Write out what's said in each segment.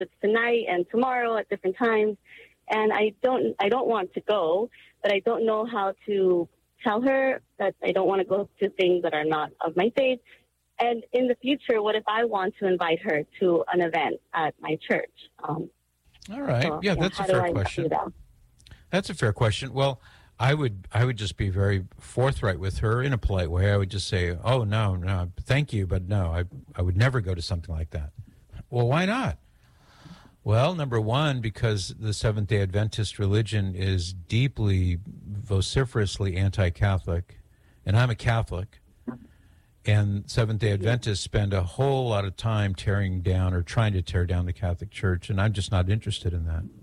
it's tonight and tomorrow at different times. And I don't want to go, but I don't know how to tell her that I don't want to go to things that are not of my faith. And in the future, what if I want to invite her to an event at my church? All right. So, that's a fair question. That's a fair question. Well, I would just be very forthright with her in a polite way. I would just say, oh, no, thank you, but no, I would never go to something like that. Well, why not? Well, number one, because the Seventh-day Adventist religion is deeply, vociferously anti-Catholic, and I'm a Catholic, and Seventh-day Adventists spend a whole lot of time tearing down or trying to tear down the Catholic Church, and I'm just not interested in that.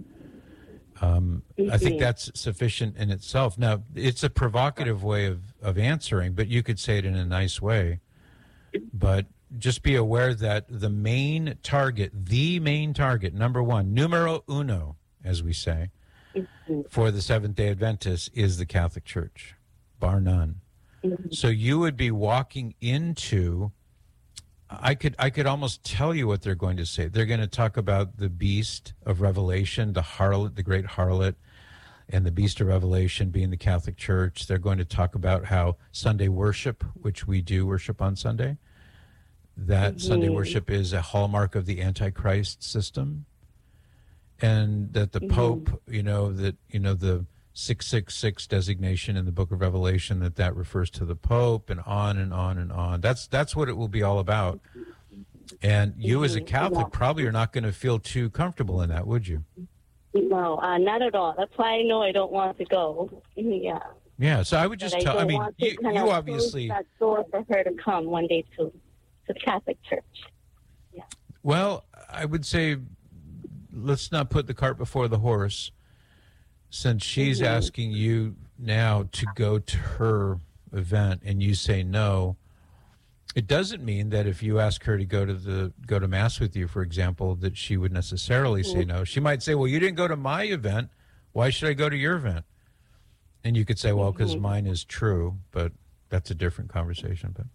I think that's sufficient in itself. Now, it's a provocative way of answering, but you could say it in a nice way. But just be aware that the main target, number one, numero uno, as we say, for the Seventh-day Adventists is the Catholic Church, bar none. So you would be walking into, I could almost tell you what they're going to say. They're going to talk about the beast of Revelation, the harlot, the great harlot, and the beast of Revelation being the Catholic Church. They're going to talk about how Sunday worship, which we do worship on Sunday, that Sunday worship is a hallmark of the Antichrist system, and that the Pope, the 666 designation in the Book of Revelation, that refers to the Pope, and on and on and on. That's what it will be all about. And you as a Catholic probably are not going to feel too comfortable in that, would you? No, not at all. That's why I know I don't want to go. Yeah. Yeah, so I would just tell, you obviously... that door for her to come one day to the Catholic Church. Yeah. Well, I would say let's not put the cart before the horse. Since she's asking you now to go to her event and you say no, it doesn't mean that if you ask her to go to Mass with you, for example, that she would necessarily say no. She might say, well, you didn't go to my event. Why should I go to your event? And you could say, well, because mine is true, but that's a different conversation. But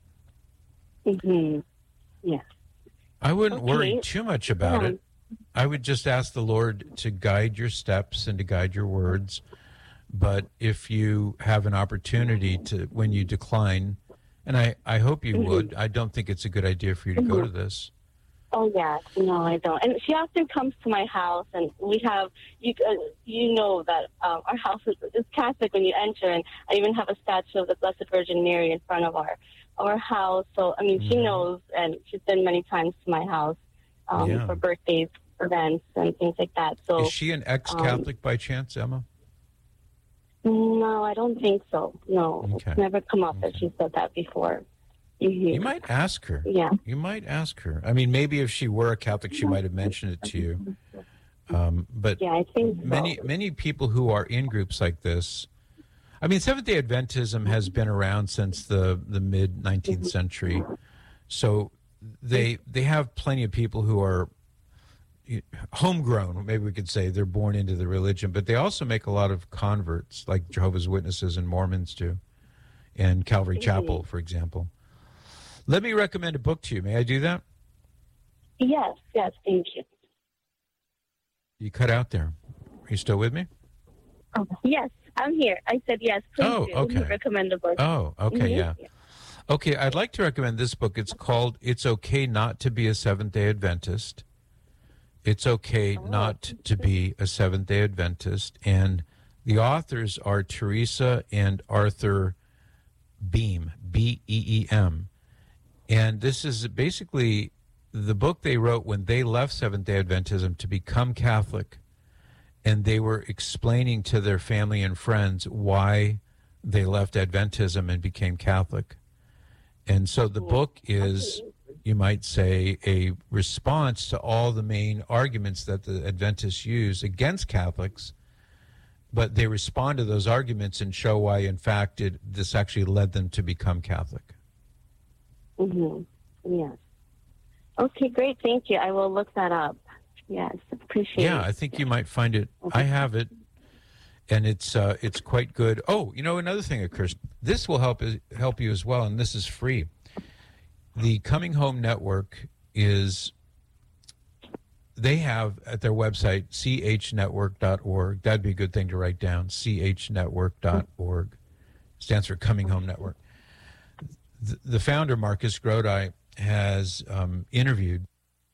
yeah, I wouldn't worry too much about it. I would just ask the Lord to guide your steps and to guide your words. But if you have an opportunity to, when you decline, and I hope you would, I don't think it's a good idea for you to go to this. Oh, yeah. No, I don't. And she often comes to my house, and we have, you know that our house is Catholic when you enter, and I even have a statue of the Blessed Virgin Mary in front of our house. So, I mean, she knows, and she's been many times to my house for birthdays, events, and things like that. So, is she an ex-Catholic by chance, Emma? No, I don't think so. No, it's never come up that she said that before. You might ask her. Yeah. You might ask her. I mean, maybe if she were a Catholic, she might have mentioned it to you. But yeah, I think so. Many people who are in groups like this, I mean, Seventh-day Adventism has been around since the mid-19th century. So they have plenty of people who are homegrown, maybe we could say. They're born into the religion, but they also make a lot of converts, like Jehovah's Witnesses and Mormons do, and Calvary Chapel, for example. Let me recommend a book to you. May I do that? Yes, thank you. You cut out there. Are you still with me? Oh, yes, I'm here. I said yes, please do. Okay. Recommend a book. Oh, okay, yeah. Okay, I'd like to recommend this book. It's called It's Okay Not to Be a Seventh-day Adventist. It's Okay Not to Be a Seventh-day Adventist. And the authors are Teresa and Arthur Beam, B-E-E-M. And this is basically the book they wrote when they left Seventh-day Adventism to become Catholic. And they were explaining to their family and friends why they left Adventism and became Catholic. And so the book is, you might say, a response to all the main arguments that the Adventists use against Catholics, but they respond to those arguments and show why, in fact, this actually led them to become Catholic. Yes. Okay, great. Thank you. I will look that up. Yes, appreciate it. Yeah, I think you might find it. Okay. I have it, and it's quite good. Oh, another thing occurs. This will help you as well, and this is free. The Coming Home Network is they have at their website, chnetwork.org. That'd be a good thing to write down, chnetwork.org. Stands for Coming Home Network. The founder, Marcus Grodi, has interviewed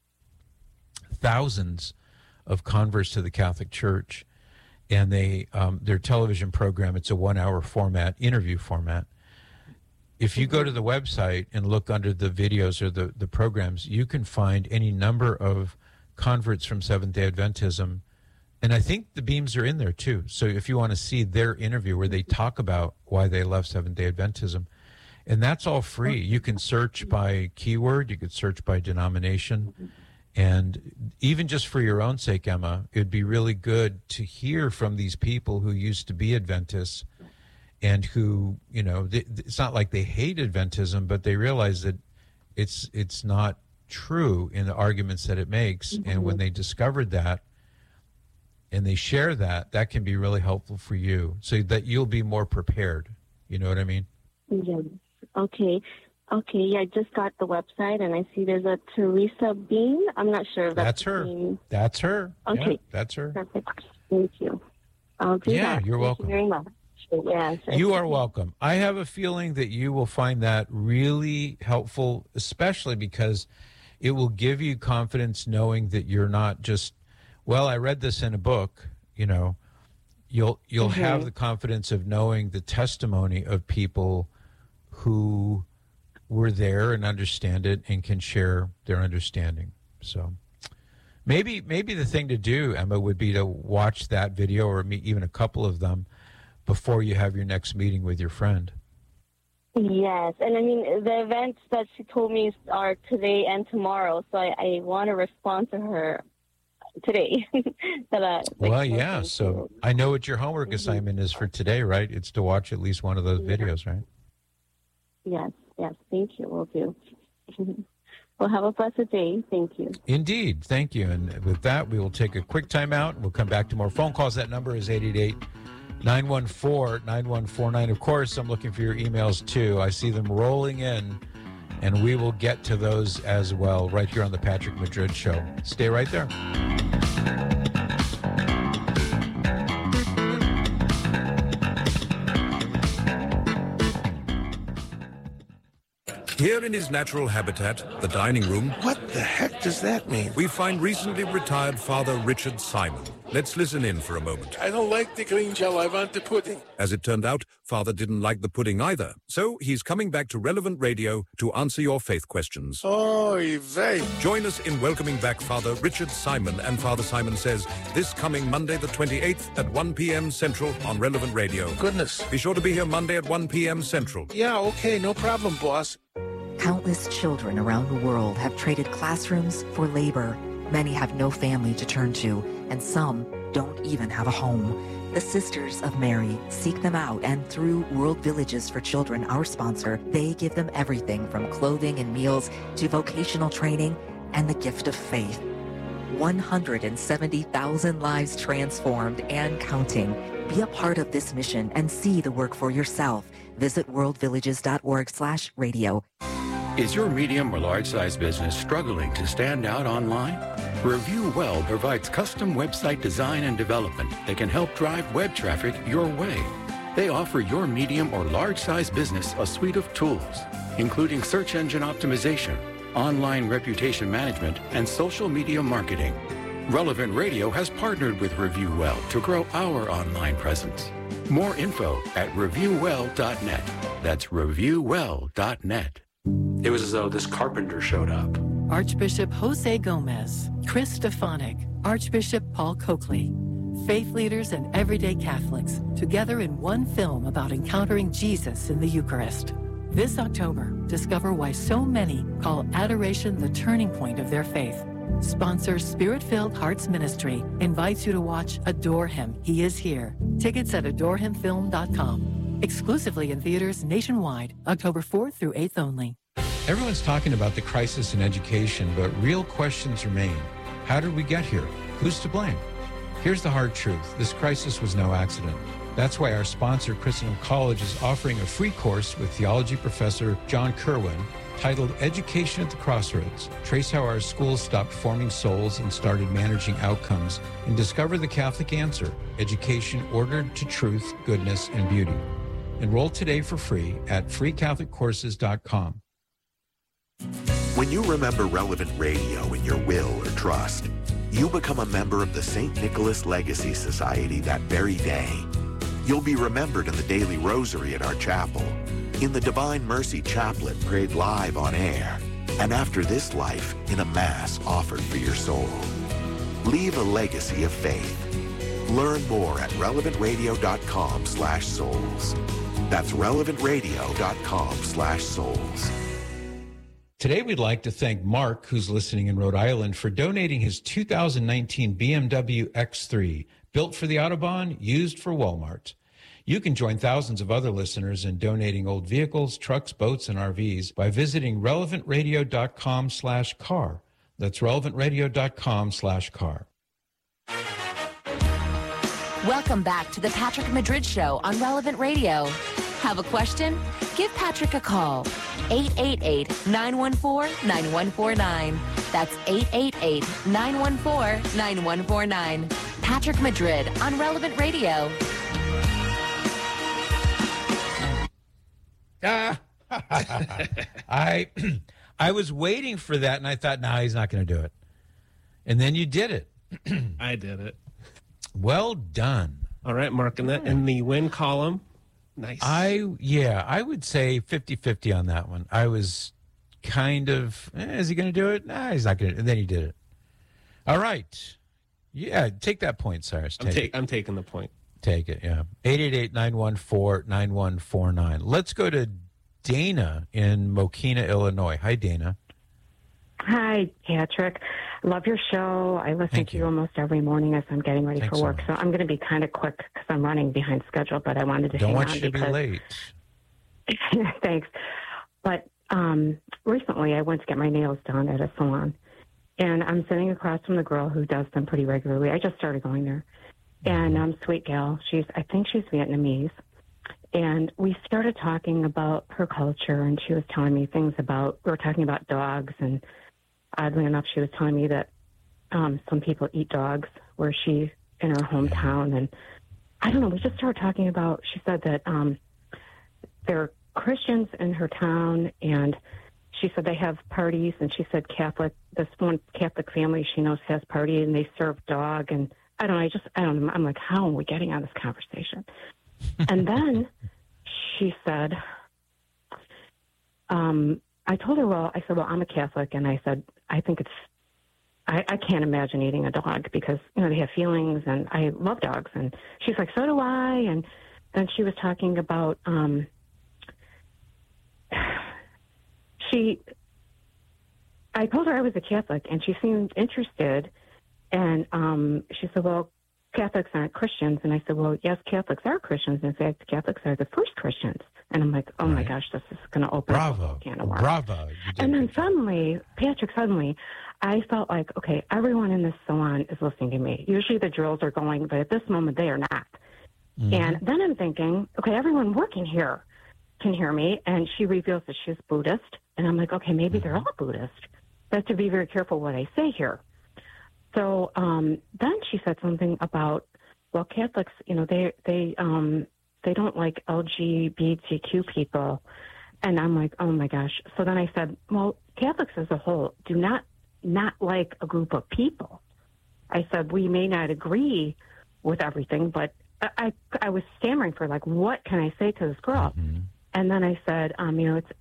thousands of converts to the Catholic Church, and their television program, it's a 1-hour format, interview format. If you go to the website and look under the videos or the programs, you can find any number of converts from Seventh-day Adventism. And I think the beams are in there too. So if you want to see their interview where they talk about why they left Seventh-day Adventism, and that's all free. You can search by keyword, you could search by denomination. And even just for your own sake, Emma, it'd be really good to hear from these people who used to be Adventists and who, you know, it's not like they hate Adventism, but they realize that it's not true in the arguments that it makes. And when they discovered that and they share that, that can be really helpful for you so that you'll be more prepared. You know what I mean? Yeah. Okay. Yeah, I just got the website, and I see there's a Teresa Bean. I'm not sure if that's her. Bean. That's her. Okay. Yeah, that's her. Perfect. Thank you. I'll do that. Yeah, you're welcome. Thank you very much. Yes. You are welcome. I have a feeling that you will find that really helpful, especially because it will give you confidence knowing that you're not just, well, I read this in a book, you know. You'll have the confidence of knowing the testimony of people who were there and understand it and can share their understanding. So maybe the thing to do, Emma, would be to watch that video or even a couple of them before you have your next meeting with your friend. Yes, and I mean, the events that she told me are today and tomorrow, so I want to respond to her today. Well, yeah, so I know what your homework assignment is for today, right? It's to watch at least one of those videos, right? Yes, thank you, will do. Well, have a blessed day. Thank you. Indeed, thank you. And with that, we will take a quick time out. We'll come back to more phone calls. That number is 888-914-9149. Of course, I'm looking for your emails, too. I see them rolling in, and we will get to those as well right here on the Patrick Madrid Show. Stay right there. Here in his natural habitat, the dining room... What the heck does that mean? ...we find recently retired Father Richard Simon. Let's listen in for a moment. I don't like the green jello. I want the pudding. As it turned out, Father didn't like the pudding either. So he's coming back to Relevant Radio to answer your faith questions. Oy vey. Join us in welcoming back Father Richard Simon and Father Simon Says this coming Monday the 28th at 1 p.m. Central on Relevant Radio. Goodness. Be sure to be here Monday at 1 p.m. Central. Yeah, okay, no problem, boss. Countless children around the world have traded classrooms for labor. Many have no family to turn to, and some don't even have a home. The Sisters of Mary seek them out, and through World Villages for Children, our sponsor, they give them everything from clothing and meals to vocational training and the gift of faith. 170,000 lives transformed and counting. Be a part of this mission and see the work for yourself. Visit worldvillages.org/radio. Is your medium or large-size business struggling to stand out online? Review Well provides custom website design and development that can help drive web traffic your way. They offer your medium or large-size business a suite of tools, including search engine optimization, online reputation management, and social media marketing. Relevant Radio has partnered with Review Well to grow our online presence. More info at reviewwell.net. That's reviewwell.net. It was as though this carpenter showed up. Archbishop Jose Gomez, Chris Stefanik, Archbishop Paul Coakley. Faith leaders and everyday Catholics together in one film about encountering Jesus in the Eucharist. This October, discover why so many call adoration the turning point of their faith. Sponsor Spirit-Filled Hearts Ministry invites you to watch Adore Him, He Is Here. Tickets at adorehimfilm.com. Exclusively in theaters nationwide, October 4th through 8th only. Everyone's talking about the crisis in education, but real questions remain. How did we get here? Who's to blame? Here's the hard truth. This crisis was no accident. That's why our sponsor, Christendom College, is offering a free course with theology professor John Kerwin titled Education at the Crossroads. Trace how our schools stopped forming souls and started managing outcomes, and discover the Catholic answer, education ordered to truth, goodness, and beauty. Enroll today for free at freecatholiccourses.com. When you remember Relevant Radio in your will or trust, you become a member of the St. Nicholas Legacy Society that very day. You'll be remembered in the daily rosary at our chapel, in the Divine Mercy Chaplet prayed live on air, and after this life, in a Mass offered for your soul. Leave a legacy of faith. Learn more at relevantradio.com/souls. That's relevantradio.com/souls. Today, we'd like to thank Mark, who's listening in Rhode Island, for donating his 2019 BMW X3, built for the Autobahn, used for Walmart. You can join thousands of other listeners in donating old vehicles, trucks, boats, and RVs by visiting relevantradio.com/car. That's relevantradio.com/car. Welcome back to the Patrick Madrid Show on Relevant Radio. Have a question? Give Patrick a call. 888-914-9149. That's 888-914-9149. Patrick Madrid on Relevant Radio. I was waiting for that, and I thought, no, he's not going to do it. And then you did it. I did it. Well done. All right, marking that in the win column. Nice. I would say 50-50 on that one. I was kind of, is he going to do it? Nah, he's not going to. And then he did it. All right. Yeah, take that point, Cyrus. I'm taking the point. Take it, yeah. 888-914-9149. Let's go to Dana in Mokina, Illinois. Hi, Dana. Hi, Patrick. Love your show. I listen to you almost every morning as I'm getting ready for work. So I'm going to be kind of quick because I'm running behind schedule, but I wanted to hang on. Don't want you to be late. Thanks. But recently I went to get my nails done at a salon, and I'm sitting across from the girl who does them pretty regularly. I just started going there. And sweet gal, I think she's Vietnamese. And we started talking about her culture, and she was telling me we were talking about dogs, and oddly enough, she was telling me that some people eat dogs in her hometown. And I don't know, we just started talking about, she said that there are Christians in her town, and she said they have parties, and she said this one Catholic family she knows has parties, and they serve dog, and I don't know, I'm like, how are we getting on this conversation? And then she said, I told her, I said, I'm a Catholic, and I said, I think I can't imagine eating a dog because, they have feelings, and I love dogs. And she's like, so do I. And then she was talking about, I told her I was a Catholic, and she seemed interested. And she said, well, Catholics aren't Christians. And I said, well, yes, Catholics are Christians. In fact, Catholics are the first Christians. And I'm like, oh, my gosh, this is going to open up a can of worms. Bravo. And then suddenly, Patrick, I felt like, okay, everyone in this salon is listening to me. Usually the drills are going, but at this moment they are not. Mm-hmm. And then I'm thinking, okay, everyone working here can hear me. And she reveals that she's Buddhist. And I'm like, okay, maybe they're all Buddhist. I have to be very careful what I say here. So then she said something about, well, Catholics, they don't like LGBTQ people. And I'm like, oh, my gosh. So then I said, well, Catholics as a whole do not like a group of people. I said, we may not agree with everything, but I was stammering for, what can I say to this girl? Mm-hmm. And then I said, I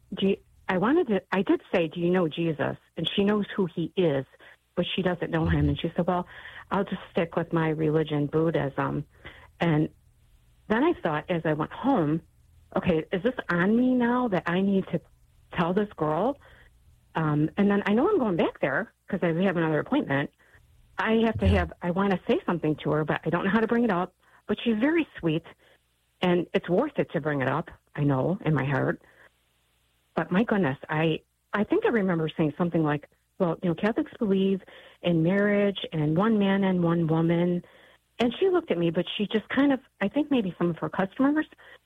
did say, do you know Jesus? And she knows who he is, but she doesn't know him. And she said, well, I'll just stick with my religion, Buddhism. And then I thought, as I went home, okay, is this on me now that I need to tell this girl? And then I know I'm going back there because I have another appointment. I want to say something to her, but I don't know how to bring it up. But she's very sweet, and it's worth it to bring it up, I know, in my heart. But my goodness, I think I remember saying something like, well, Catholics believe in marriage and one man and one woman. And she looked at me, but she just kind of, I think maybe some of her customers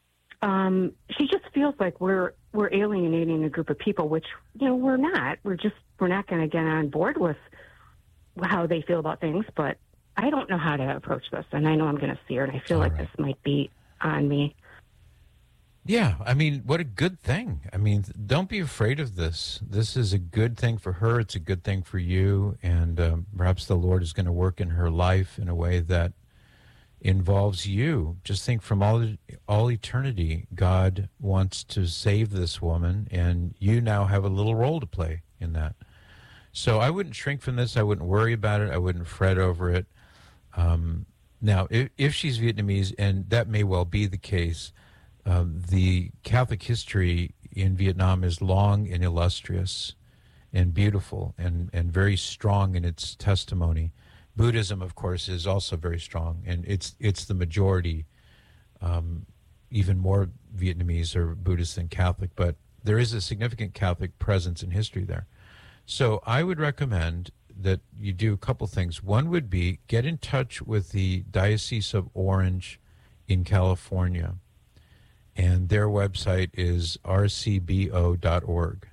she just feels like we're alienating a group of people, which, we're not. We're not going to get on board with how they feel about things, but I don't know how to approach this, and I know I'm going to see her, and I feel like this might be on me. Yeah, I mean, what a good thing. I mean, don't be afraid of this. This is a good thing for her. It's a good thing for you, and perhaps the Lord is going to work in her life in a way that involves you. Just think, from all eternity, God wants to save this woman, and you now have a little role to play in that. So I wouldn't shrink from this. I wouldn't worry about it. I wouldn't fret over it. Now, if she's Vietnamese, and that may well be the case, the Catholic history in Vietnam is long and illustrious and beautiful and very strong in its testimony. Buddhism, of course, is also very strong, and it's the majority. Even more Vietnamese are Buddhist than Catholic, but there is a significant Catholic presence in history there. So I would recommend that you do a couple things. One would be get in touch with the Diocese of Orange in California, and their website is rcbo.org.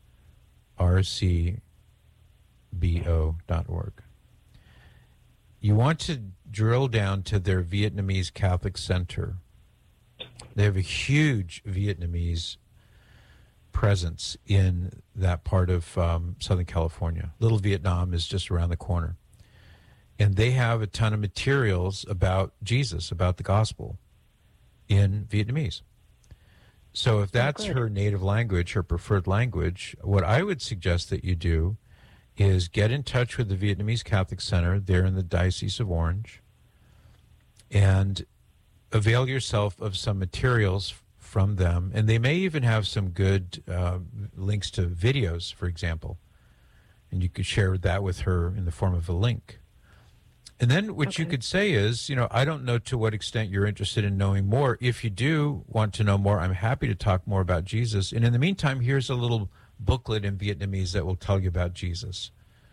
rcbo.org. You want to drill down to their Vietnamese Catholic Center. They have a huge Vietnamese presence in that part of Southern California. Little Vietnam is just around the corner. And they have a ton of materials about Jesus, about the gospel, in Vietnamese. So if that's her native language, her preferred language, what I would suggest that you do is get in touch with the Vietnamese Catholic Center there in the Diocese of Orange and avail yourself of some materials from them. And they may even have some good links to videos, for example. And you could share that with her in the form of a link. And then what you could say is, I don't know to what extent you're interested in knowing more. If you do want to know more, I'm happy to talk more about Jesus. And in the meantime, here's a little booklet in Vietnamese that will tell you about Jesus.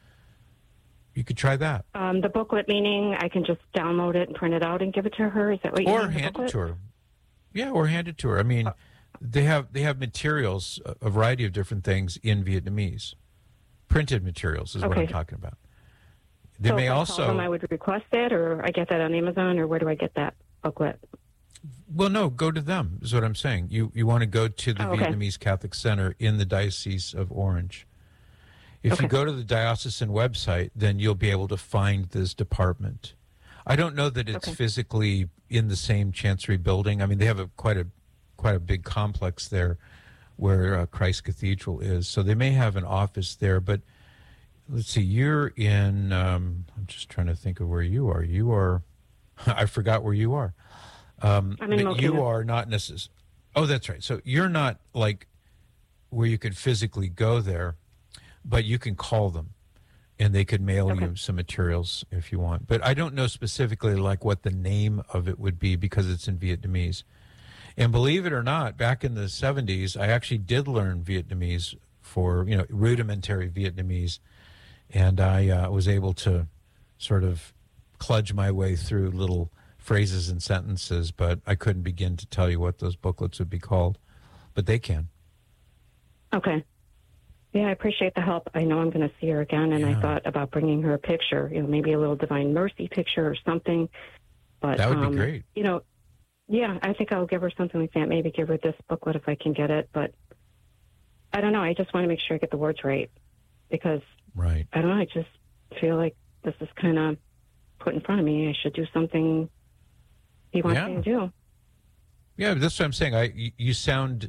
You could try that. The booklet, meaning I can just download it and print it out and give it to her? Is that what you mean? Or hand it to her. Yeah, or hand it to her. I mean, they have materials, a variety of different things in Vietnamese. Printed materials is what I'm talking about. They may also. Call them, I would request it, or I get that on Amazon, or where do I get that booklet? Well, no, go to them is what I'm saying. You want to go to the Vietnamese Catholic Center in the Diocese of Orange. If you go to the diocesan website, then you'll be able to find this department. I don't know that it's physically in the same Chancery building. I mean, they have quite a big complex there where Christ Cathedral is. So they may have an office there, but let's see, you're in, I'm just trying to think of where you are. You are, I forgot where you are. I'm in Mokina. You are not necessarily, oh, that's right. So you're not like where you could physically go there, but you can call them and they could mail you some materials if you want. But I don't know specifically like what the name of it would be because it's in Vietnamese. And believe it or not, back in the 70s, I actually did learn Vietnamese for, rudimentary Vietnamese. And I was able to sort of kludge my way through little phrases and sentences, but I couldn't begin to tell you what those booklets would be called. But they can. Okay. Yeah, I appreciate the help. I know I'm going to see her again, and I thought about bringing her a picture, maybe a little Divine Mercy picture or something. But that would be great. Yeah, I think I'll give her something like that. Maybe give her this booklet if I can get it. But I don't know. I just want to make sure I get the words right because I don't know. I just feel like this is kind of put in front of me. I should do something he wants me to do. Yeah, that's what I'm saying. You sound.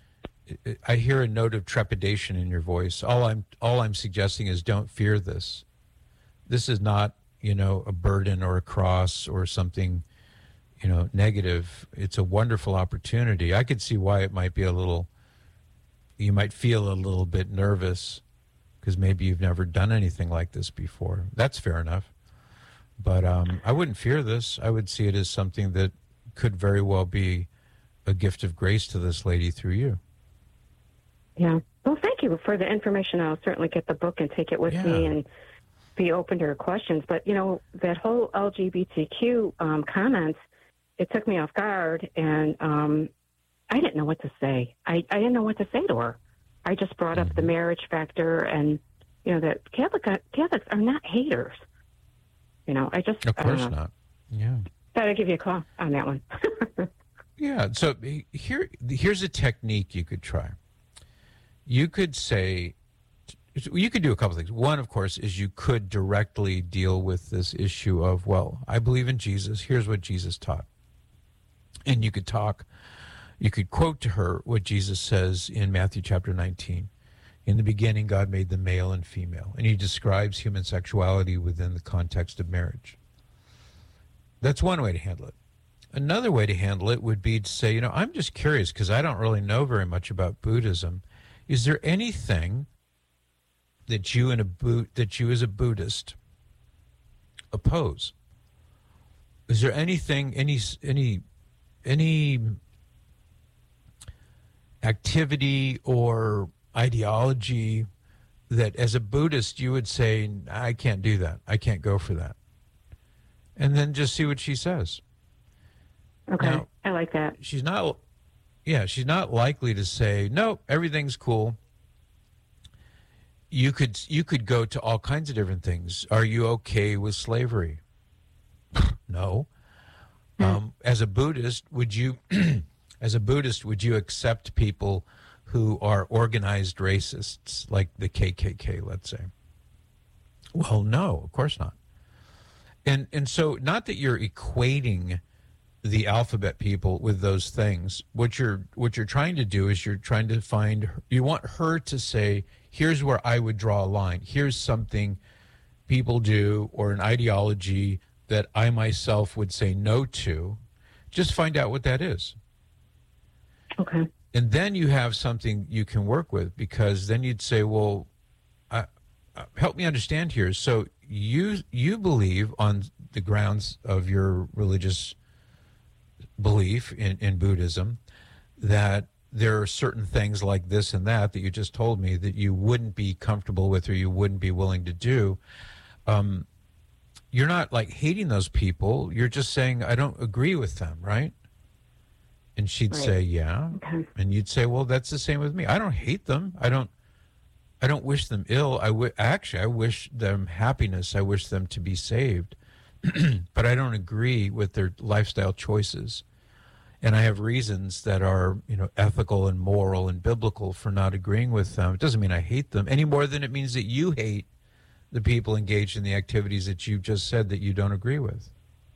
I hear a note of trepidation in your voice. All I'm suggesting is don't fear this. This is not, a burden or a cross or something, negative. It's a wonderful opportunity. I could see why it might be you might feel a little bit nervous because maybe you've never done anything like this before. That's fair enough. But I wouldn't fear this. I would see it as something that could very well be a gift of grace to this lady through you. Yeah. Well, thank you for the information. I'll certainly get the book and take it with me and be open to her questions. But, that whole LGBTQ comments, it took me off guard. And I didn't know what to say. I didn't know what to say to her. I just brought up the marriage factor and, that Catholics are not haters. I just... Of course not. Yeah. Thought I'd give you a call on that one. Yeah. So here's a technique you could try. You could do a couple things. One, of course, is you could directly deal with this issue of, well, I believe in Jesus. Here's what Jesus taught. And you could quote to her what Jesus says in Matthew chapter 19. In the beginning, God made them male and female. And he describes human sexuality within the context of marriage. That's one way to handle it. Another way to handle it would be to say, I'm just curious because I don't really know very much about Buddhism. Is there anything that you as a Buddhist oppose? Is there anything, any activity or ideology that as a Buddhist you would say, I can't do that. I can't go for that. And then just see what she says. Okay. Now, I like that. She's not likely to say, no, everything's cool. You could go to all kinds of different things. Are you okay with slavery? No. As a Buddhist, would you accept people who are organized racists like the KKK, let's say? Well, no, of course not. And so not that you're equating the alphabet people with those things. What you're trying to do is you want her to say, here's where I would draw a line. Here's something people do or an ideology that I myself would say no to. Just find out what that is. Okay. And then you have something you can work with, because then you'd say, well, help me understand here. So you believe on the grounds of your religious belief in Buddhism that there are certain things like this and that you just told me that you wouldn't be comfortable with or you wouldn't be willing to do. You're not like hating those people. You're just saying, I don't agree with them, right? And she'd say, yeah. Okay. And you'd say, well, that's the same with me. I don't hate them. I don't wish them ill. I wish them happiness. I wish them to be saved. But I don't agree with their lifestyle choices. And I have reasons that are, ethical and moral and biblical for not agreeing with them. It doesn't mean I hate them any more than it means that you hate the people engaged in the activities that you just said that you don't agree with.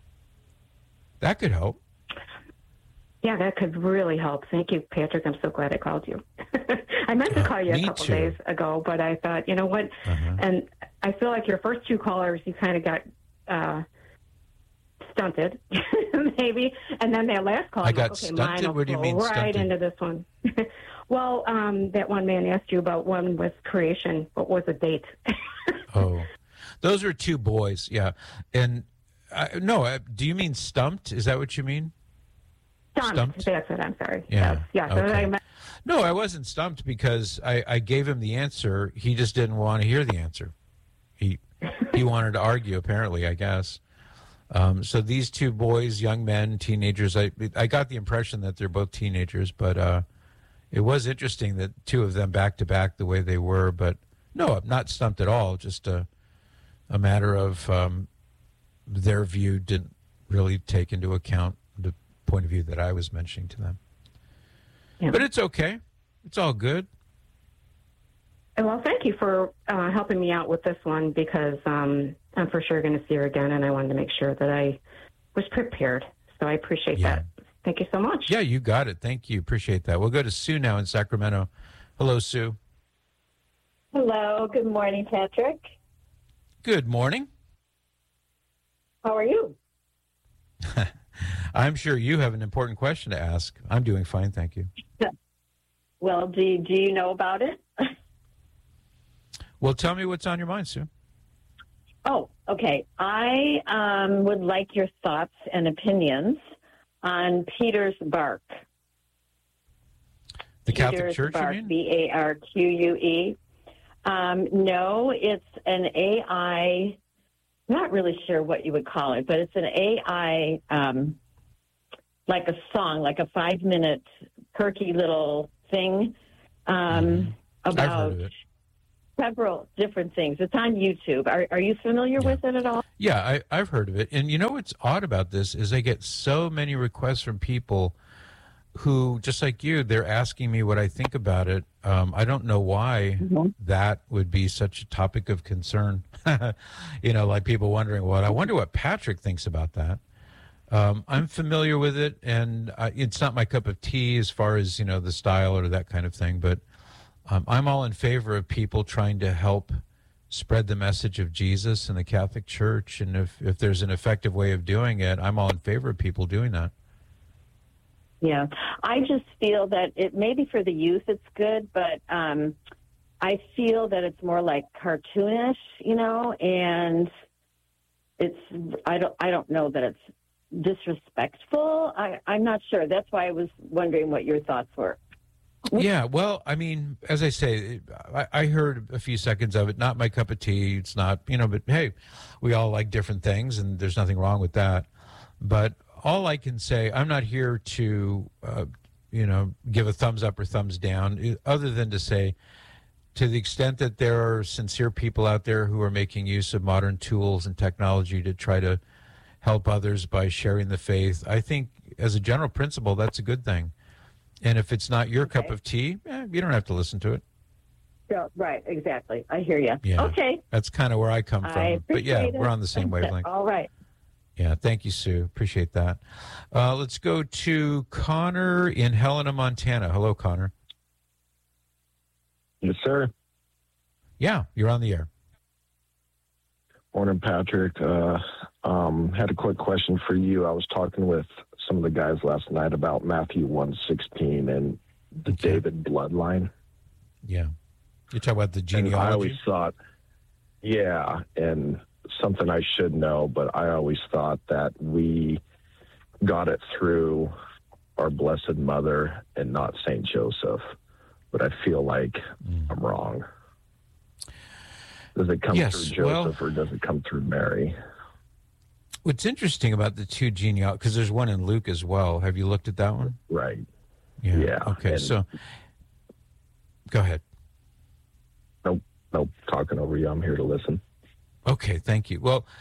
That could help. Yeah, that could really help. Thank you, Patrick. I'm so glad I called you. I meant to call you a couple days ago, but I thought, you know what? And I feel like your first two callers, you kind of got stunted, maybe. And then that last call, I got stunted? What do you mean right stunted? Into this one. Well, that one man asked you about one with creation. What was the date? Oh, those are two boys, yeah. And do you mean stumped? Is that what you mean? Stumped. That's it. I'm sorry. Yeah. Yeah. Okay. No, I wasn't stumped because I gave him the answer. He just didn't want to hear the answer. He wanted to argue, apparently, I guess. So these two boys, young men, teenagers, I got the impression that they're both teenagers, but it was interesting that two of them back to back the way they were. But no, I'm not stumped at all. Just a matter of their view didn't really take into account the point of view that I was mentioning to them. Yeah. But it's okay. It's all good. Well, thank you for helping me out with this one, because I'm for sure going to see her again, and I wanted to make sure that I was prepared. So I appreciate that. Thank you so much. Yeah, you got it. Thank you. Appreciate that. We'll go to Sue now in Sacramento. Hello, Sue. Hello. Good morning, Patrick. Good morning. How are you? I'm sure you have an important question to ask. I'm doing fine, thank you. Well, do you know about it? Well, tell me what's on your mind, Sue. Oh, okay. I would like your thoughts and opinions on Peter's Bark. The Catholic Church, Bark, you mean? BARQUE. No, it's an AI, not really sure what you would call it, but it's an AI, like a song, like a 5-minute quirky little thing about several different things. It's on YouTube. Are you familiar with it at all? Yeah, I've heard of it. And you know what's odd about this is I get so many requests from people who, just like you, they're asking me what I think about it. I don't know why that would be such a topic of concern. You know, like people wondering, well, I wonder what Patrick thinks about that. I'm familiar with it, and it's not my cup of tea as far as, you know, the style or that kind of thing, but I'm all in favor of people trying to help spread the message of Jesus in the Catholic Church, and if there's an effective way of doing it, I'm all in favor of people doing that. Yeah, I just feel that it maybe for the youth it's good, but I feel that it's more like cartoonish, you know, and I don't know that it's disrespectful. I'm not sure. That's why I was wondering what your thoughts were. Yeah, well, I mean, as I say, I heard a few seconds of it. Not my cup of tea. It's not, you know, but hey, we all like different things, and there's nothing wrong with that. But all I can say, I'm not here to, you know, give a thumbs up or thumbs down, other than to say, to the extent that there are sincere people out there who are making use of modern tools and technology to try to help others by sharing the faith, I think as a general principle, that's a good thing. And if it's not your cup of tea, you don't have to listen to it. Yeah, right, exactly. I hear you. Yeah, okay. That's kind of where I come from. But yeah, we're on the same wavelength. All right. Yeah, thank you, Sue. Appreciate that. Let's go to Connor in Helena, Montana. Hello, Connor. Yes, sir. Yeah, you're on the air. Morning, Patrick. Had a quick question for you. I was talking with some of the guys last night about Matthew 1:16 and the David bloodline. Yeah. You're talking about the genealogy? And I always thought, yeah, and something I should know, but I always thought that we got it through our Blessed Mother and not St. Joseph. But I feel like I'm wrong. Does it come through Joseph or does it come through Mary? What's interesting about the two genealogies, because there's one in Luke as well. Have you looked at that one? Right. Yeah. Okay, so go ahead. Nope. Talking over you. I'm here to listen. Okay, thank you. Well,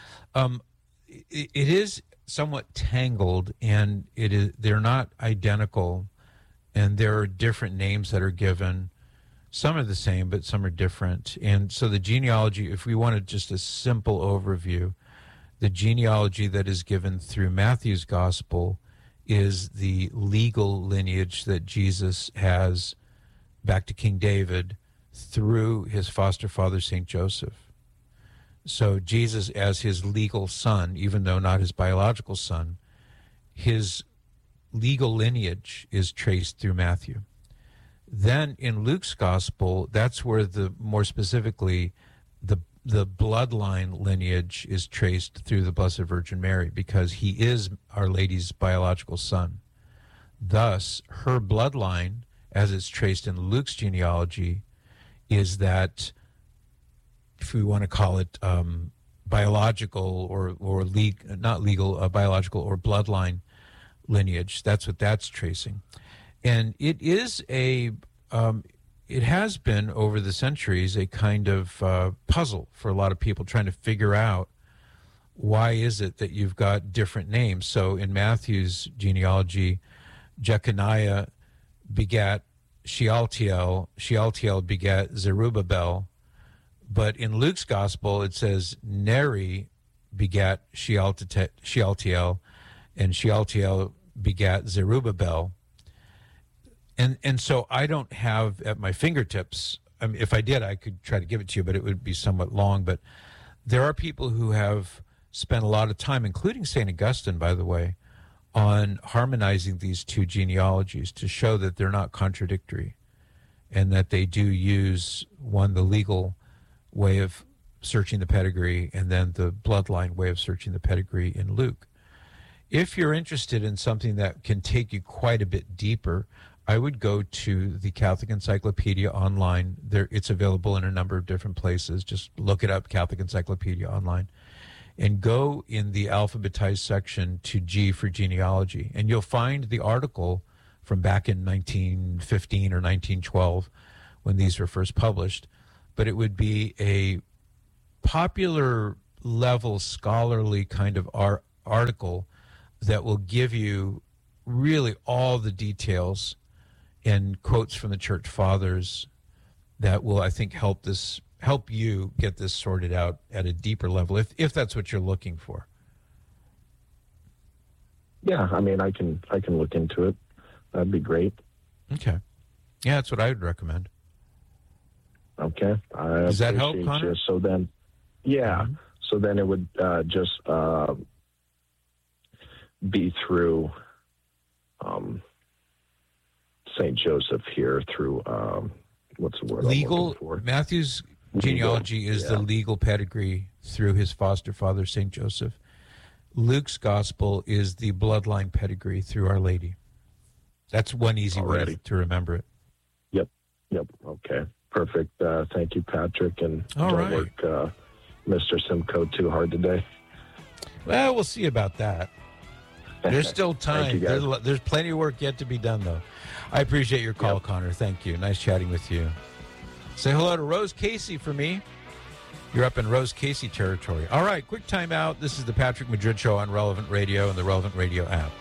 it is somewhat tangled, and they're not identical, and there are different names that are given. Some are the same, but some are different. And so the genealogy, if we wanted just a simple overview, the genealogy that is given through Matthew's gospel is the legal lineage that Jesus has back to King David through his foster father, St. Joseph. So Jesus, as his legal son, even though not his biological son, his legal lineage is traced through Matthew. Then in Luke's gospel, that's where more specifically, the bloodline lineage is traced through the Blessed Virgin Mary, because he is Our Lady's biological son. Thus, her bloodline, as it's traced in Luke's genealogy, is that, if we want to call it biological or not legal, biological or bloodline lineage. That's what that's tracing. And it is it has been over the centuries a kind of puzzle for a lot of people trying to figure out why is it that you've got different names. So in Matthew's genealogy, Jeconiah begat Shealtiel, Shealtiel begat Zerubbabel, but in Luke's gospel it says Neri begat Shealtiel, and Shealtiel begat Zerubbabel. And so I don't have at my fingertips, I mean, if I did, I could try to give it to you, but it would be somewhat long. But there are people who have spent a lot of time, including St. Augustine, by the way, on harmonizing these two genealogies to show that they're not contradictory and that they do use, one, the legal way of searching the pedigree, and then the bloodline way of searching the pedigree in Luke. If you're interested in something that can take you quite a bit deeper, I would go to the Catholic Encyclopedia online. It's available in a number of different places. Just look it up, Catholic Encyclopedia online, and go in the alphabetized section to G for genealogy, and you'll find the article from back in 1915 or 1912 when these were first published. But it would be a popular level scholarly kind of article that will give you really all the details and quotes from the church fathers that will, I think, help you get this sorted out at a deeper level, if that's what you're looking for. Yeah, I mean, I can look into it. That'd be great. Okay. Yeah, that's what I would recommend. Okay. Does that help, Connor? So then, yeah. Mm-hmm. So then it would just be through St. Joseph here through, what's the word? Legal. Matthew's genealogy is the legal pedigree through his foster father, St. Joseph. Luke's gospel is the bloodline pedigree through Our Lady. That's one easy way to remember it. Yep. Okay. Perfect. Thank you, Patrick. And all don't right. work Mr. Simcoe too hard today. Well, we'll see about that. There's still time. There's plenty of work yet to be done, though. I appreciate your call, Connor. Thank you. Nice chatting with you. Say hello to Rose Casey for me. You're up in Rose Casey territory. All right, quick time out. This is the Patrick Madrid Show on Relevant Radio and the Relevant Radio app.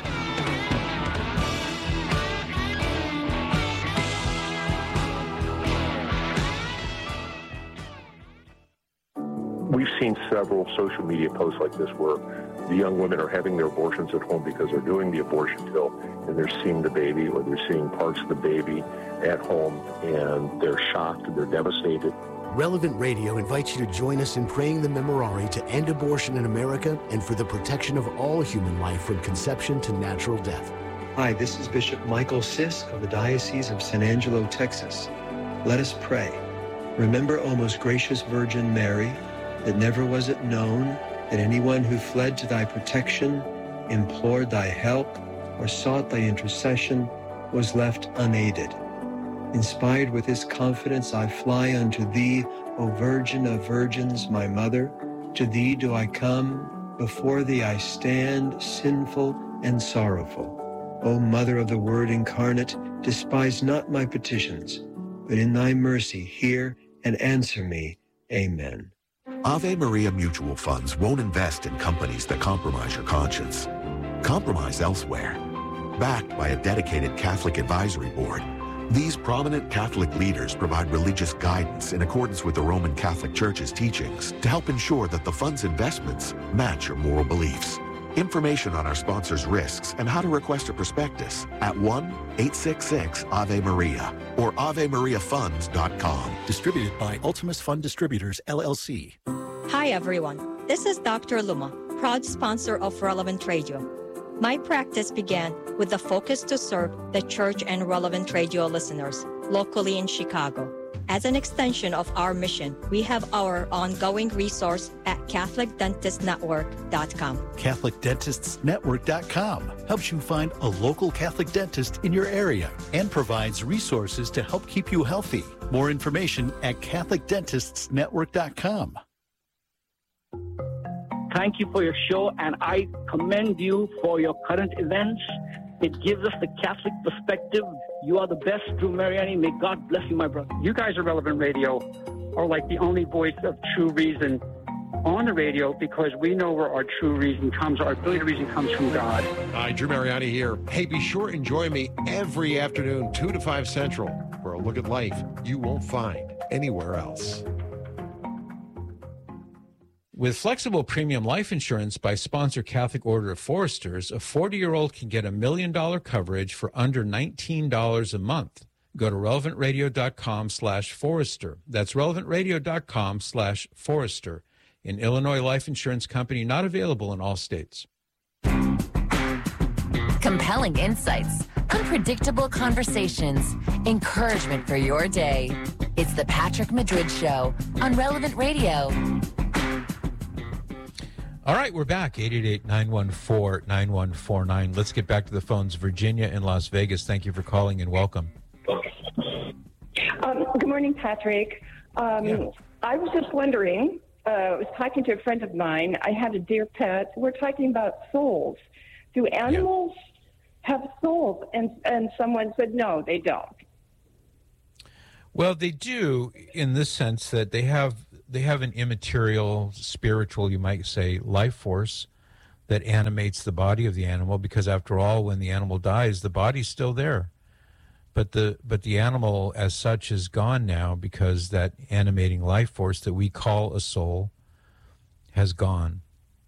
We've seen several social media posts like this where the young women are having their abortions at home because they're doing the abortion pill and they're seeing the baby or they're seeing parts of the baby at home and they're shocked and they're devastated. Relevant Radio invites you to join us in praying the Memorare to end abortion in America and for the protection of all human life from conception to natural death. Hi, this is Bishop Michael Sisk of the Diocese of San Angelo, Texas. Let us pray. Remember, O most gracious Virgin Mary, that never was it known that anyone who fled to thy protection, implored thy help, or sought thy intercession was left unaided. Inspired with this confidence, I fly unto thee, O Virgin of Virgins, my mother. To thee do I come, before thee I stand, sinful and sorrowful. O Mother of the Word incarnate, despise not my petitions, but in thy mercy hear and answer me. Amen. Ave Maria Mutual Funds won't invest in companies that compromise your conscience. Compromise elsewhere. Backed by a dedicated Catholic advisory board, these prominent Catholic leaders provide religious guidance in accordance with the Roman Catholic Church's teachings to help ensure that the fund's investments match your moral beliefs. Information on our sponsors' risks and how to request a prospectus at 1-866-AVE-MARIA or AveMariaFunds.com. Distributed by Ultimus Fund Distributors, LLC. Hi, everyone. This is Dr. Luma, proud sponsor of Relevant Radio. My practice began with the focus to serve the church and Relevant Radio listeners locally in Chicago. As an extension of our mission, we have our ongoing resource at CatholicDentistNetwork.com. CatholicDentistsNetwork.com helps you find a local Catholic dentist in your area and provides resources to help keep you healthy. More information at CatholicDentistsNetwork.com. Thank you for your show, and I commend you for your current events. It gives us the Catholic perspective. You are the best, Drew Mariani. May God bless you, my brother. You guys at Relevant Radio are like the only voice of true reason on the radio, because we know where our true reason comes. Our ability to reason comes from God. Hi, Drew Mariani here. Hey, be sure and join me every afternoon, 2 to 5 Central, for a look at life you won't find anywhere else. With flexible premium life insurance by sponsor Catholic Order of Foresters, a 40-year-old can get $1 million coverage for under $19 a month. Go to relevantradio.com/Forester. That's relevantradio.com/Forester. An Illinois life insurance company not available in all states. Compelling insights, unpredictable conversations, encouragement for your day. It's the Patrick Madrid Show on Relevant Radio. All right, we're back. 888-914-9149. Let's get back to the phones. Virginia in Las Vegas, thank you for calling and welcome. Good morning, Patrick. I was just wondering, I was talking to a friend of mine. I had a dear pet. We're talking about souls. Do animals have souls? And someone said, no, they don't. Well, they do in the sense that they have an immaterial, spiritual, you might say, life force that animates the body of the animal, because after all, when the animal dies, the body's still there. But the animal as such is gone now, because that animating life force that we call a soul has gone.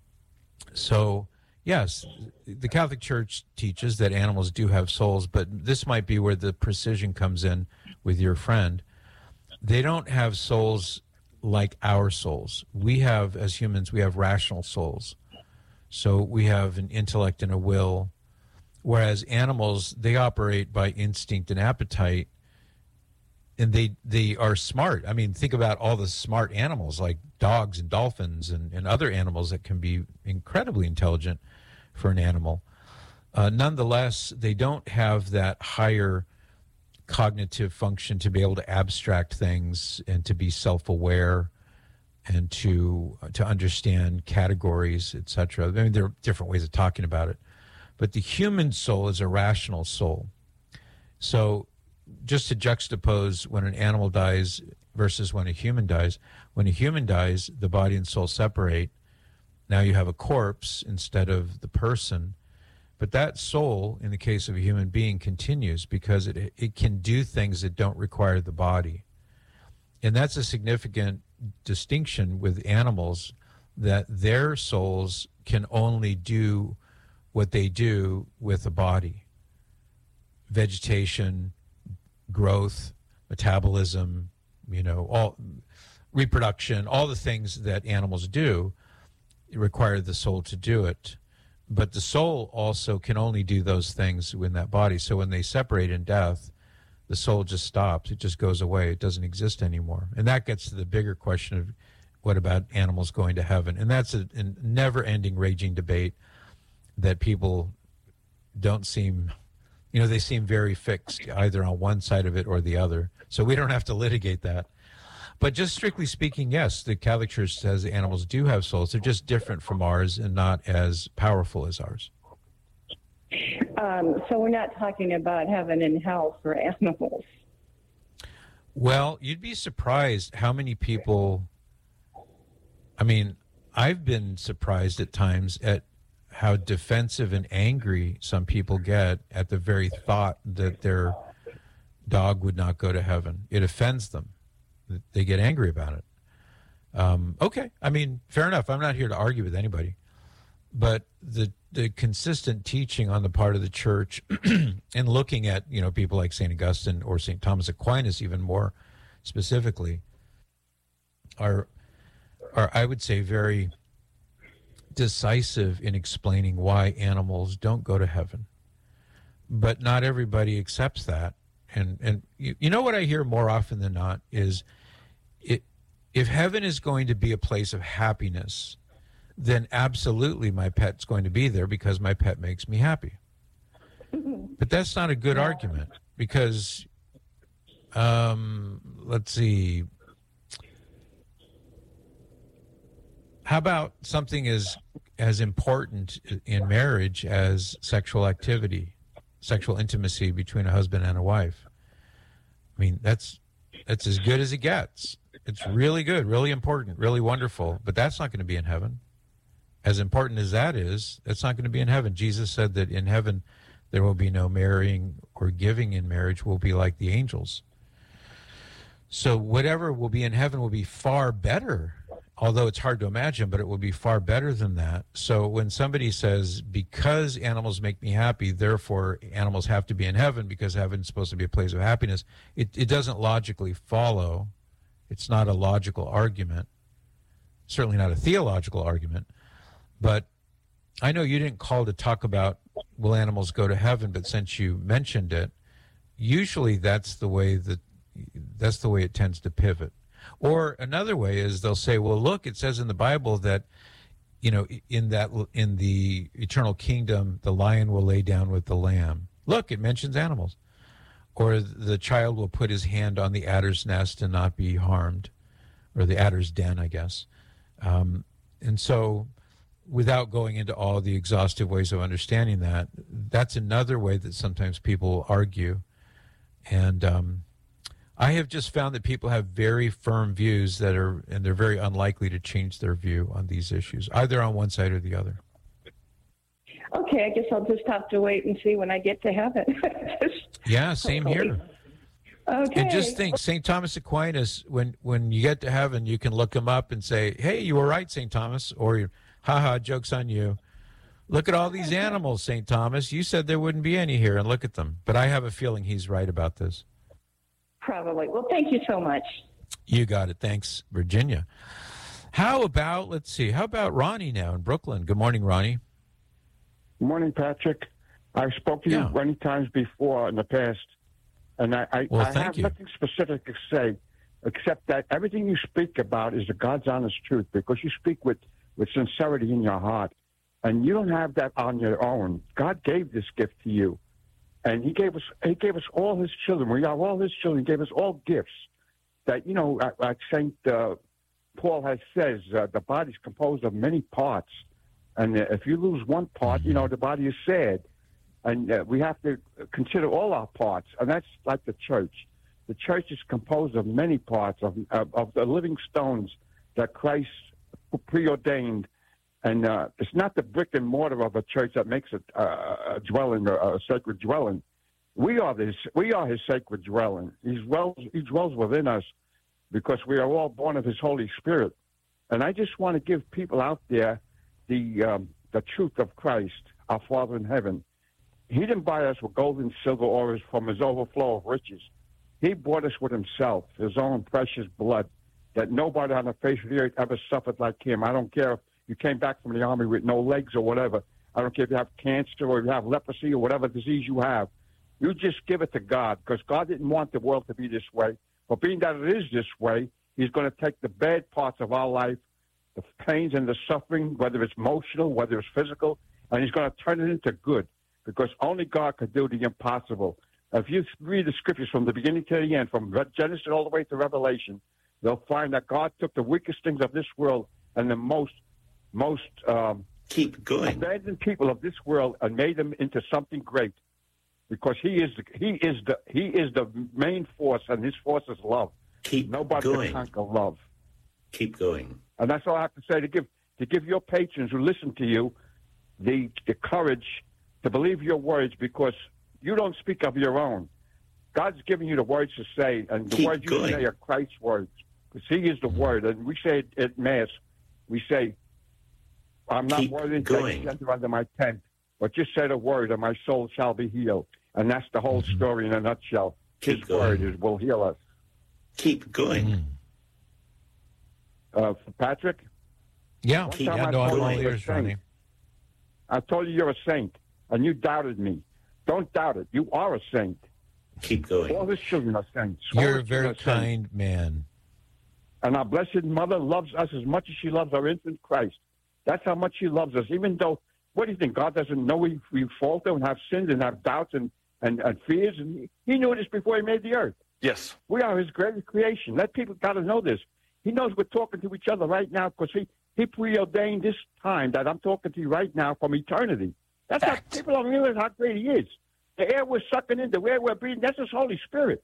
So, yes, the Catholic Church teaches that animals do have souls, but this might be where the precision comes in with your friend. They don't have souls like our souls. We have, as humans, we have rational souls. So we have an intellect and a will, whereas animals, they operate by instinct and appetite, and they are smart. I mean, think about all the smart animals like dogs and dolphins and other animals that can be incredibly intelligent for an animal. Nonetheless, they don't have that higher cognitive function to be able to abstract things and to be self-aware and to understand categories, etc. I mean, there are different ways of talking about it. But the human soul is a rational soul. So just to juxtapose when an animal dies versus when a human dies, when a human dies, the body and soul separate. Now you have a corpse instead of the person. But that soul, in the case of a human being, continues because it can do things that don't require the body. And that's a significant distinction with animals, that their souls can only do what they do with the body. Vegetation, growth, metabolism, all reproduction, all the things that animals do require the soul to do it. But the soul also can only do those things in that body. So when they separate in death, the soul just stops. It just goes away. It doesn't exist anymore. And that gets to the bigger question of what about animals going to heaven? And that's a never-ending raging debate that people don't seem, they seem very fixed either on one side of it or the other. So we don't have to litigate that. But just strictly speaking, yes, the Catholic Church says animals do have souls. They're just different from ours and not as powerful as ours. So we're not talking about heaven and hell for animals. Well, you'd be surprised how many people, I've been surprised at times at how defensive and angry some people get at the very thought that their dog would not go to heaven. It offends them. They get angry about it. Okay, fair enough. I'm not here to argue with anybody. But the consistent teaching on the part of the church and looking at, people like St. Augustine or St. Thomas Aquinas even more specifically are I would say, very decisive in explaining why animals don't go to heaven. But not everybody accepts that. And you know what I hear more often than not is if heaven is going to be a place of happiness, then absolutely my pet's going to be there because my pet makes me happy. But that's not a good argument because, let's see, how about something as important in marriage as sexual activity, sexual intimacy between a husband and a wife? That's as good as it gets. It's really good, really important, really wonderful, but that's not going to be in heaven. As important as that is, that's not going to be in heaven. Jesus said that in heaven there will be no marrying or giving in marriage, will be like the angels. So whatever will be in heaven will be far better, although it's hard to imagine, but it will be far better than that. So when somebody says, because animals make me happy, therefore animals have to be in heaven because heaven's supposed to be a place of happiness, it doesn't logically follow. It's not a logical argument, certainly not a theological argument. But I know you didn't call to talk about will animals go to heaven, but since you mentioned it, usually that's the way it tends to pivot. Or another way is they'll say, well, look, it says in the Bible that, in the eternal kingdom, the lion will lay down with the lamb. Look, it mentions animals. Or the child will put his hand on the adder's nest and not be harmed, or the adder's den, I guess. And so, without going into all the exhaustive ways of understanding that, that's another way that sometimes people argue. And I have just found that people have very firm views and they're very unlikely to change their view on these issues, either on one side or the other. Okay, I guess I'll just have to wait and see when I get to heaven. Yeah, same here. Okay. And just think, St. Thomas Aquinas, when you get to heaven, you can look him up and say, hey, you were right, St. Thomas, or haha, joke's on you. Look at all these animals, St. Thomas. You said there wouldn't be any here, and look at them. But I have a feeling he's right about this. Probably. Well, thank you so much. You got it. Thanks, Virginia. How about Ronnie now in Brooklyn? Good morning, Ronnie. Good morning, Patrick. I've spoken to you many times before in the past, and I have nothing specific to say except that everything you speak about is the God's honest truth, because you speak with sincerity in your heart. And you don't have that on your own. God gave this gift to you, and He gave us all His children. We are all His children. He gave us all gifts. That like Saint Paul says, the body's composed of many parts, and if you lose one part, the body is sad. And we have to consider all our parts, and that's like the church. The church is composed of many parts of the living stones that Christ preordained. And it's not the brick and mortar of a church that makes it a dwelling, a sacred dwelling. We are His sacred dwelling. He dwells within us because we are all born of His Holy Spirit. And I just want to give people out there the truth of Christ, our Father in heaven. He didn't buy us with gold and silver or from His overflow of riches. He bought us with Himself, His own precious blood, that nobody on the face of the earth ever suffered like Him. I don't care if you came back from the army with no legs or whatever. I don't care if you have cancer or if you have leprosy or whatever disease you have. You just give it to God, because God didn't want the world to be this way. But being that it is this way, He's going to take the bad parts of our life, the pains and the suffering, whether it's emotional, whether it's physical, and He's going to turn it into good, because only God could do the impossible. If you read the scriptures from the beginning to the end, from Genesis all the way to Revelation, they'll find that God took the weakest things of this world and the most keep going abandoned people of this world and made them into something great, because He is the main force, and His force is love. Nobody can conquer love. Keep going. And that's all I have to say, to give your patrons who listen to you the courage to believe your words, because you don't speak of your own. God's giving you the words to say, and the words you say are Christ's words, because He is the Word. And we say it at Mass, we say, I'm not worthy to enter under my tent, but just say the word, and my soul shall be healed. And that's the whole story in a nutshell. His word will heal us. Keep going. Patrick? Yeah. I'm all ears, Ronnie. I told you you're a saint, and you doubted me. Don't doubt it. You are a saint. Keep going. All His children are saints. You're a very kind man. And our Blessed Mother loves us as much as she loves our infant Christ. That's how much She loves us. Even though, what do you think? God doesn't know we falter and have sins and have doubts and fears? And He knew this before He made the earth. Yes. We are His greatest creation. Let people got to know this. He knows we're talking to each other right now, because He preordained this time that I'm talking to you right now from eternity. That's how people don't realize how great He is. The air we're sucking in, the air we're breathing, that's His Holy Spirit.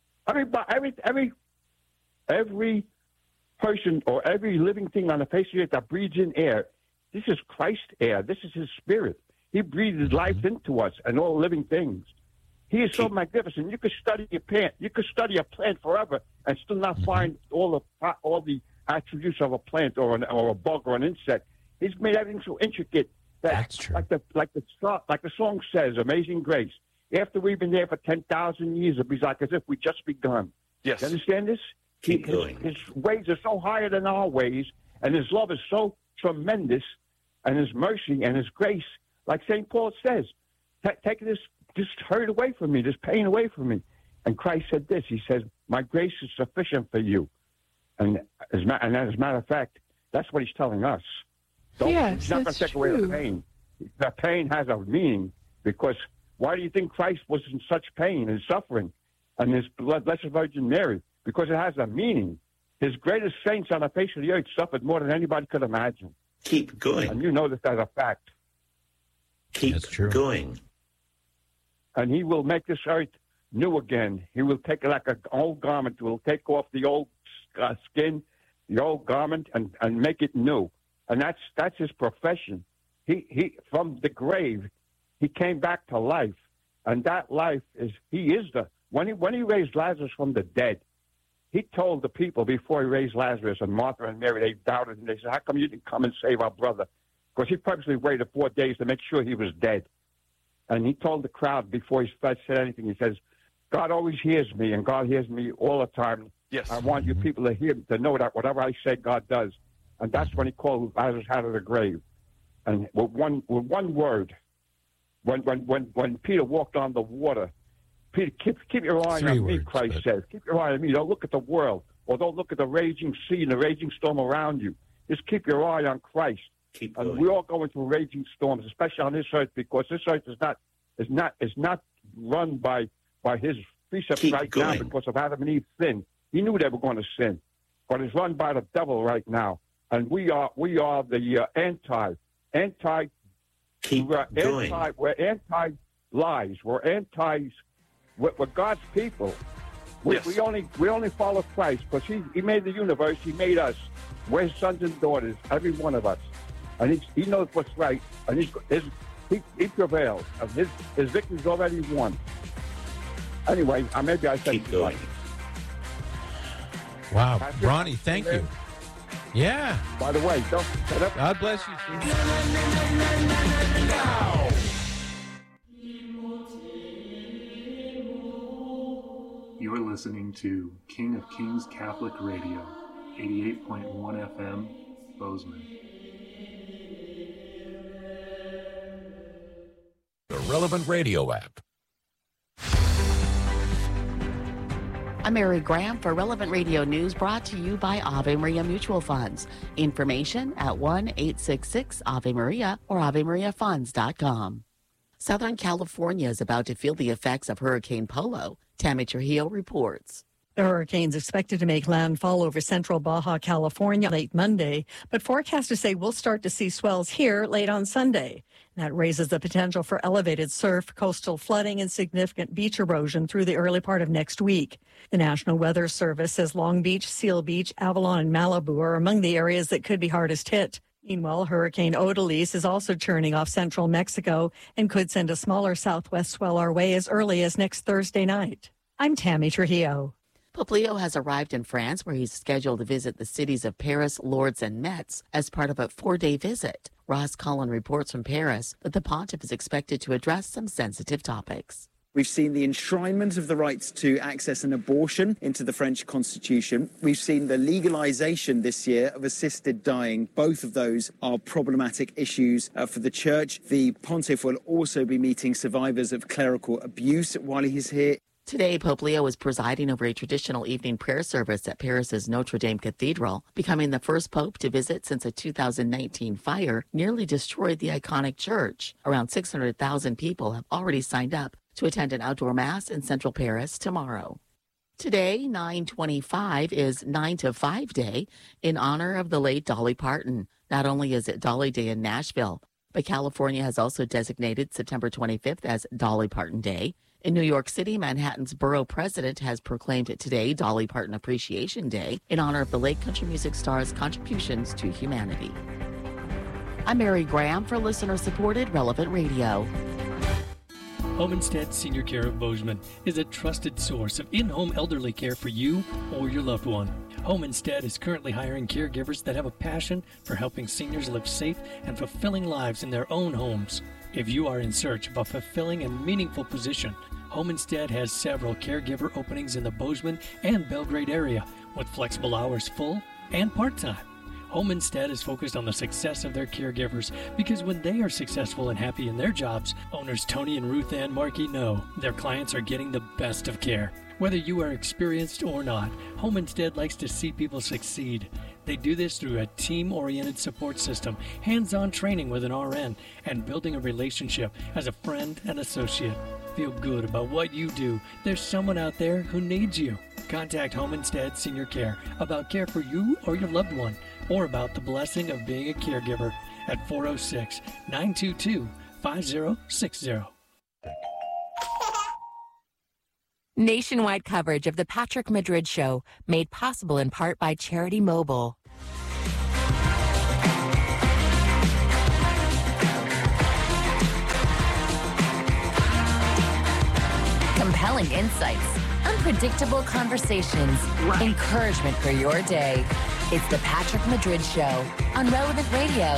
Every person or every living thing on the face of the earth that breathes in air, this is Christ's air. This is His Spirit. He breathes His life into us and all living things. He is so magnificent. You could study a plant. You could study a plant forever and still not find all the attributes of a plant or a bug or an insect. He's made everything so intricate that's true. Like the song says, "Amazing Grace." After we've been there for 10,000 years, it'll be like as if we just begun. Yes. You understand this? Keep going. His ways are so higher than our ways, and His love is so tremendous, and His mercy and His grace, like St. Paul says, take this hurt away from me, this pain away from me. And Christ said this. He says, "My grace is sufficient for you." And as a matter of fact, that's what He's telling us. He's not going to take away the pain. The pain has a meaning, because why do you think Christ was in such pain and suffering, and His Blessed Virgin Mary? Because it has a meaning. His greatest saints on the face of the earth suffered more than anybody could imagine. Keep going. And you know this as a fact. Keep going. and he will make this earth new again. He will take it like an old garment. He will take off the old skin, the old garment, and make it new. And that's his profession. He from the grave, he came back to life, and that life is when he raised Lazarus from the dead. He told the people before he raised Lazarus, and Martha and Mary, they doubted, and they said, "How come you didn't come and save our brother?" Because he purposely waited 4 days to make sure he was dead. And he told the crowd before he said anything, he says, "God always hears me, and God hears me all the time. Yes. I want you people to know that whatever I say, God does." And that's when he called Lazarus out of the grave. And with one word, when Peter walked on the water, Peter, keep your eye on me, Christ says. Keep your eye on me. Don't look at the world, or don't look at the raging sea and the raging storm around you. Just keep your eye on Christ. And we're all going through raging storms, especially on this earth, because this earth is not run by his precepts now because of Adam and Eve's sin. He knew they were going to sin, but it's run by the devil right now. And we are the anti. We're anti-lies. We're anti. We're God's people. We only follow Christ because he made the universe. He made us. We're his sons and daughters, every one of us. And he knows what's right. And he prevails. And his victory's already won. Anyway, maybe I said keep going. Wow, Ronnie, thank you. Yeah. By the way, don't shut up. God bless you, sir. You're listening to King of Kings Catholic Radio, 88.1 FM, Bozeman. The Relevant Radio app. I'm Mary Graham for Relevant Radio News, brought to you by Ave Maria Mutual Funds. Information at 1-866-AVE-MARIA or AveMariaFunds.com. Southern California is about to feel the effects of Hurricane Polo. Tammy Trujillo reports. The hurricane's expected to make landfall over central Baja California late Monday, but forecasters say we'll start to see swells here late on Sunday. That raises the potential for elevated surf, coastal flooding, and significant beach erosion through the early part of next week. The National Weather Service says Long Beach, Seal Beach, Avalon, and Malibu are among the areas that could be hardest hit. Meanwhile, Hurricane Odalise is also churning off central Mexico and could send a smaller southwest swell our way as early as next Thursday night. I'm Tammy Trujillo. Pope Leo has arrived in France, where he's scheduled to visit the cities of Paris, Lourdes, and Metz as part of a 4-day visit. Ross Collin reports from Paris that the pontiff is expected to address some sensitive topics. We've seen the enshrinement of the right to access an abortion into the French constitution. We've seen the legalization this year of assisted dying. Both of those are problematic issues for the church. The pontiff will also be meeting survivors of clerical abuse while he's here. Today, Pope Leo is presiding over a traditional evening prayer service at Paris's Notre Dame Cathedral, becoming the first pope to visit since a 2019 fire nearly destroyed the iconic church. Around 600,000 people have already signed up to attend an outdoor mass in central Paris tomorrow. Today, 9/25, is 9 to 5 Day in honor of the late Dolly Parton. Not only is it Dolly Day in Nashville, but California has also designated September 25th as Dolly Parton Day. In New York City, Manhattan's borough president has proclaimed today Dolly Parton Appreciation Day in honor of the late country music star's contributions to humanity. I'm Mary Graham for listener-supported Relevant Radio. Home Instead Senior Care of Bozeman is a trusted source of in-home elderly care for you or your loved one. Home Instead is currently hiring caregivers that have a passion for helping seniors live safe and fulfilling lives in their own homes. If you are in search of a fulfilling and meaningful position, Home Instead has several caregiver openings in the Bozeman and Belgrade area with flexible hours, full and part-time. Home Instead is focused on the success of their caregivers because when they are successful and happy in their jobs, owners Tony and Ruth Ann Markey know their clients are getting the best of care. Whether you are experienced or not, Home Instead likes to see people succeed. They do this through a team-oriented support system, hands-on training with an RN, and building a relationship as a friend and associate. Feel good about what you do. There's someone out there who needs you. Contact Home Instead Senior Care about care for you or your loved one, or about the blessing of being a caregiver at 406-922-5060. Nationwide coverage of the Patrick Madrid Show, made possible in part by Charity Mobile. Compelling insights, unpredictable conversations, encouragement for your day. It's the Patrick Madrid Show on Relevant Radio.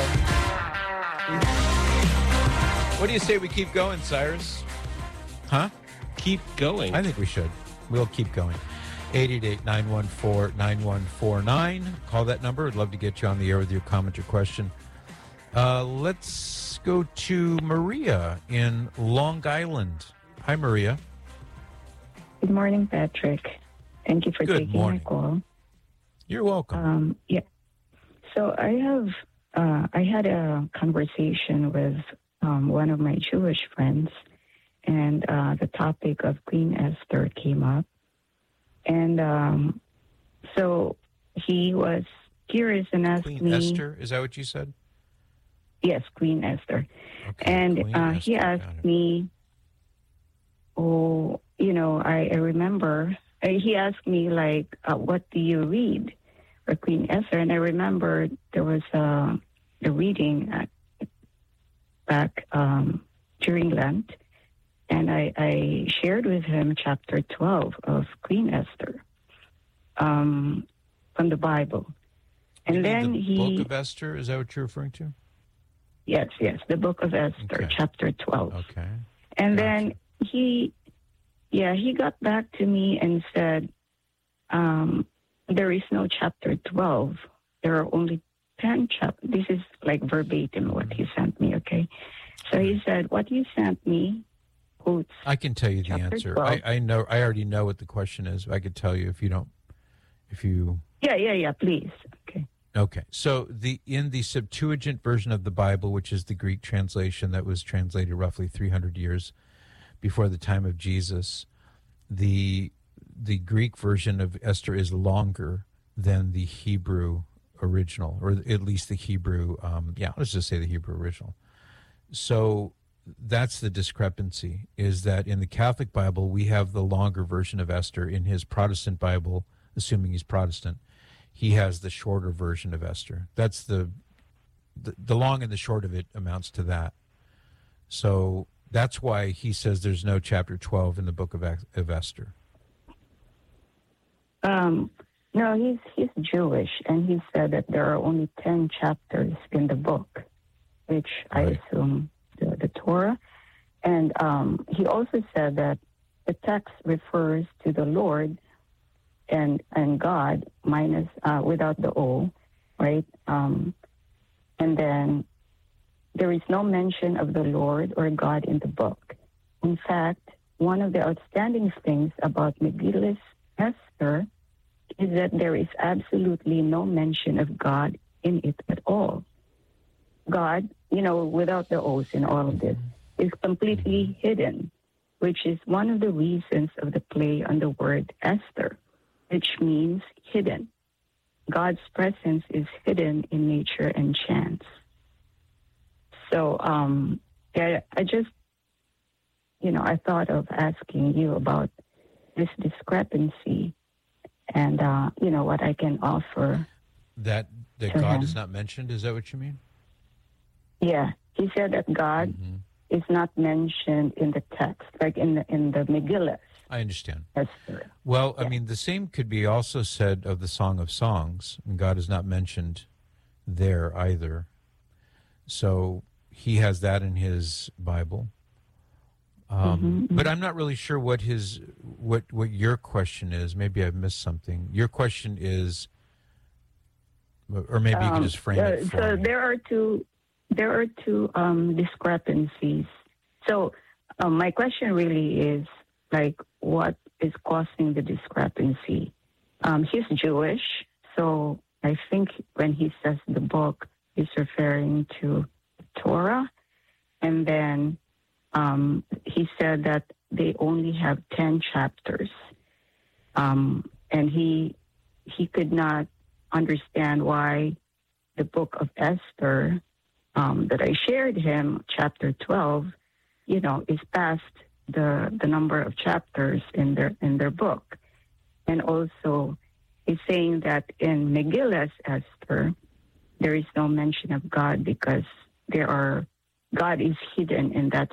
What do you say we keep going, Cyrus? Huh? Keep going. I think we should. We'll keep going. 888-914-9149. Call that number. I'd love to get you on the air with your comment or question. Let's go to Maria in Long Island. Hi, Maria. Good morning, Patrick. Thank you for taking my call. You're welcome. Yeah. So I had a conversation with one of my Jewish friends, and the topic of Queen Esther came up. And so he was curious and asked me... Queen Esther? Is that what you said? Yes, Queen Esther. Okay, and he asked me, I remember, he asked me, what do you read for Queen Esther? And I remember there was a reading back during Lent, and I shared with him chapter 12 of Queen Esther from the Bible. And then the Book of Esther, is that what you're referring to? Yes, the Book of Esther, chapter 12. Okay. And then he got back to me and said, there is no chapter 12. There are only 10 chapters. This is like verbatim what he sent me, okay? So he said, what you sent me quotes I can tell you the answer. I already know what the question is. I could tell you if you... Yeah, please. Okay. So in the Septuagint version of the Bible, which is the Greek translation that was translated roughly 300 years before the time of Jesus, the Greek version of Esther is longer than the Hebrew original, or at least the Hebrew, let's just say the Hebrew original. So that's the discrepancy, is that in the Catholic Bible, we have the longer version of Esther. In his Protestant Bible, assuming he's Protestant, he has the shorter version of Esther. That's the long and the short of it amounts to that. So that's why he says there's no chapter 12 in the book of Esther. No, he's Jewish, and he said that there are only 10 chapters in the book, which I assume the Torah. And he also said that the text refers to the Lord and God minus without the O, right? And then there is no mention of the Lord or God in the book. In fact, one of the outstanding things about Megillus Esther is that there is absolutely no mention of God in it at all. God, without the O's in all of this, is completely hidden, which is one of the reasons of the play on the word Esther, which means hidden. God's presence is hidden in nature and chance. So, I just, I thought of asking you about this discrepancy and, what I can offer. That God is not mentioned, is that what you mean? Yeah. He said that God is not mentioned in the text, like in the Megillah. I understand. Well, I mean, the same could be also said of the Song of Songs, and God is not mentioned there either. So he has that in his Bible. But I'm not really sure what your question is. Maybe I've missed something. Your question is, or maybe you can just frame it for me. There are two discrepancies. So my question really is, what is causing the discrepancy? He's Jewish, so I think when he says the book, he's referring to Torah. And then he said that they only have 10 chapters. And he could not understand why the book of Esther that I shared him, chapter 12, is past the number of chapters in their book. And also, he's saying that in Megillus Esther, there is no mention of God because God is hidden in that